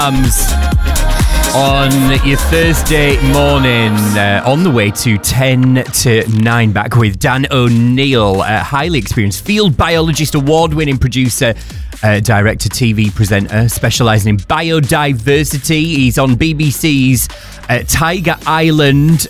On your Thursday morning, on the way to 10 to 9, back with Dan O'Neill, a highly experienced field biologist, award-winning producer, director, TV presenter, specialising in biodiversity. He's on BBC's Tiger Island,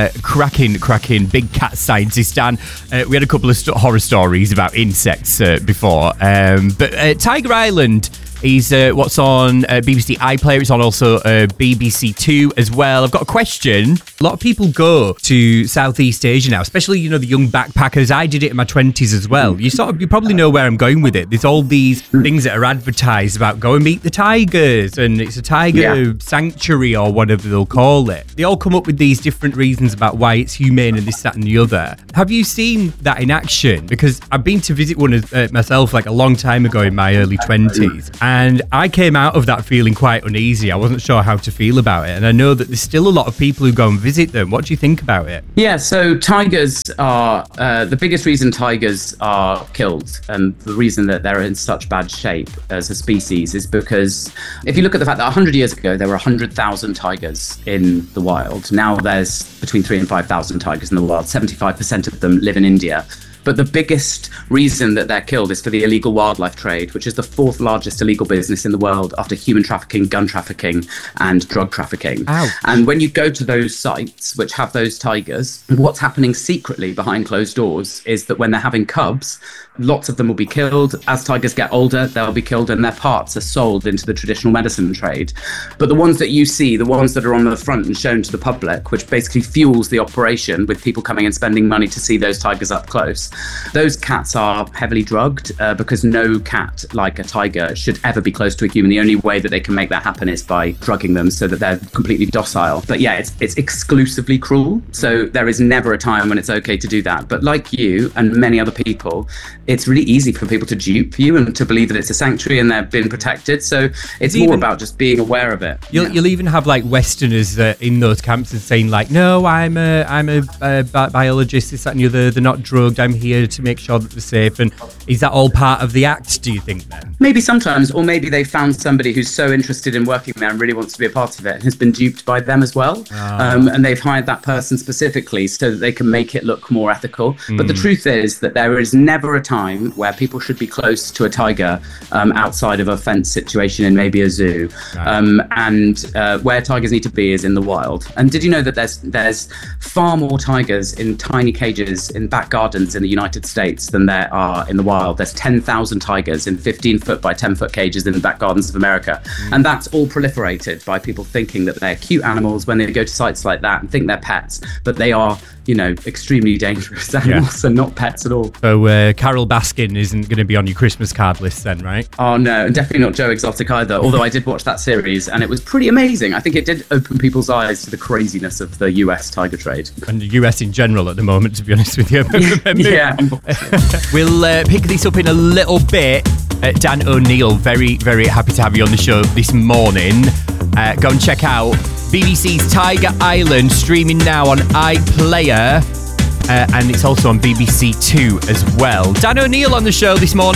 cracking big cat scientist. Dan, we had a couple of horror stories about insects before, but Tiger Island is what's on BBC iPlayer. It's on also BBC Two as well. I've got a question. A lot of people go to Southeast Asia now, especially, the young backpackers. I did it in my 20s as well. You probably know where I'm going with it. There's all these things that are advertised about go and meet the tigers, and it's a tiger sanctuary or whatever they'll call it. They all come up with these different reasons about why it's humane and this, that and the other. Have you seen that in action? Because I've been to visit one myself like a long time ago in my early 20s. And I came out of that feeling quite uneasy. I wasn't sure how to feel about it. And I know that there's still a lot of people who go and visit them. What do you think about it? Yeah, so tigers are the biggest reason tigers are killed, and the reason that they're in such bad shape as a species is because if you look at the fact that 100 years ago there were 100,000 tigers in the wild. Now there's between 3,000 and 5,000 tigers in the wild. 75% of them live in India. But the biggest reason that they're killed is for the illegal wildlife trade, which is the fourth largest illegal business in the world after human trafficking, gun trafficking, and drug trafficking. Ow. And when you go to those sites which have those tigers, what's happening secretly behind closed doors is that when they're having cubs, lots of them will be killed. As tigers get older, they'll be killed and their parts are sold into the traditional medicine trade. But the ones that you see, the ones that are on the front and shown to the public, which basically fuels the operation with people coming and spending money to see those tigers up close, those cats are heavily drugged because no cat, like a tiger, should ever be close to a human. The only way that they can make that happen is by drugging them so that they're completely docile. But yeah, it's exclusively cruel. So there is never a time when it's okay to do that. But like you and many other people, it's really easy for people to dupe you and to believe that it's a sanctuary and they've been protected. So it's more about just being aware of it. You'll even have like Westerners in those camps and saying like, no, I'm a biologist, this, that and the other. They're not drugged. I'm here to make sure that they're safe. And is that all part of the act, do you think, then? Maybe sometimes, or maybe they found somebody who's so interested in working there and really wants to be a part of it and has been duped by them as well. And they've hired that person specifically so that they can make it look more ethical. But the truth is that there is never a time where people should be close to a tiger outside of a fence situation in maybe a zoo. And where tigers need to be is in the wild. And did you know that there's far more tigers in tiny cages in back gardens in the United States than there are in the wild? There's 10,000 tigers in 15-foot by 10-foot cages in the back gardens of America. And that's all proliferated by people thinking that they're cute animals when they go to sites like that and think they're pets, but they are, extremely dangerous animals and not pets at all. So Carol Baskin isn't going to be on your Christmas card list then, right? Oh no, and definitely not Joe Exotic either, although I did watch that series and it was pretty amazing. I think it did open people's eyes to the craziness of the US tiger trade. And the US in general at the moment, to be honest with you. Yeah. We'll pick this up in a little bit. Dan O'Neill, very, very happy to have you on the show this morning. Go and check out BBC's Tiger Island, streaming now on iPlayer, and it's also on BBC Two as well. Dan O'Neill on the show this morning.